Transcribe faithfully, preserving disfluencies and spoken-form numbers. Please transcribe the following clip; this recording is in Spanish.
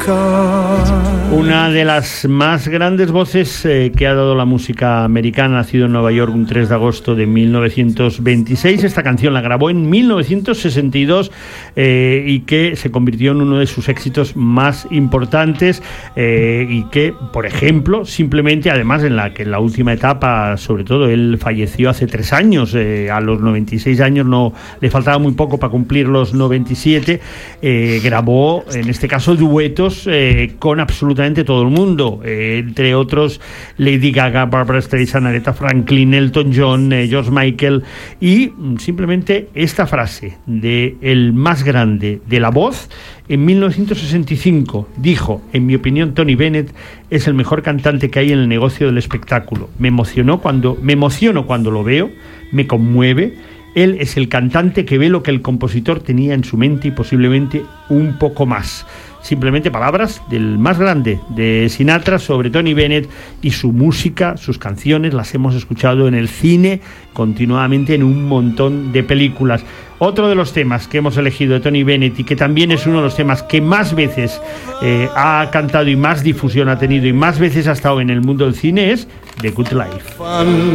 Una de las más grandes voces eh, que ha dado la música americana, nacido en Nueva York un tres de agosto de mil novecientos veintiséis. Esta canción la grabó en mil novecientos sesenta y dos eh, y que se convirtió en uno de sus éxitos más importantes eh, y que, por ejemplo, simplemente, además en la que en la última etapa, sobre todo, él falleció hace tres años, eh, a los noventa y seis años, no le faltaba muy poco para cumplir los noventa y siete, eh, grabó, en este caso, duetos Eh, con absolutamente todo el mundo, eh, entre otros Lady Gaga, Barbra Streisand, Aretha Franklin, Elton John, eh, George Michael, y mm, simplemente esta frase de el más grande de la voz. En mil novecientos sesenta y cinco dijo: en mi opinión, Tony Bennett es el mejor cantante que hay en el negocio del espectáculo. Me emocionó cuando me emociono cuando lo veo, me conmueve. Él es el cantante que ve lo que el compositor tenía en su mente y posiblemente un poco más. Simplemente palabras del más grande de Sinatra sobre Tony Bennett y su música, sus canciones, las hemos escuchado en el cine continuamente en un montón de películas. Otro de los temas que hemos elegido de Tony Bennett y que también es uno de los temas que más veces eh, ha cantado y más difusión ha tenido y más veces ha estado en el mundo del cine es The Good Life.